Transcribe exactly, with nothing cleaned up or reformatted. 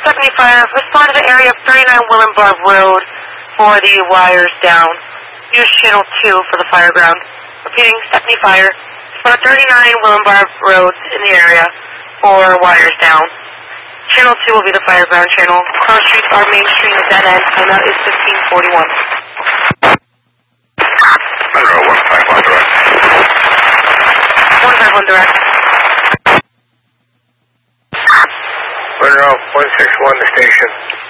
Stephanie Fire, respond to the area of thirty-nine Willenbar Road for the wires down. Use channel two for the fire ground. Repeating, Stephanie Fire, respond to thirty-nine Willenbar Road in the area for wires down. Channel two will be the fire ground channel. Cross streets are Main Street and dead end. Timeout is fifteen forty-one. Monroe, one five one direct. one five one direct. Monroe, one six one, the station.